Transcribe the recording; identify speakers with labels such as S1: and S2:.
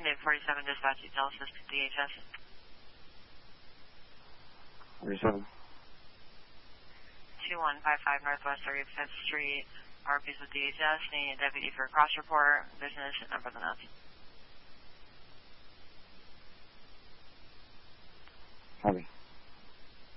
S1: Name 47 Dispatch Detail Assist DHS.
S2: 47.
S1: 2155 Northwest 35th Street. RP's with DHS. Need a deputy for a cross report. Business and number of the notes.
S2: Copy.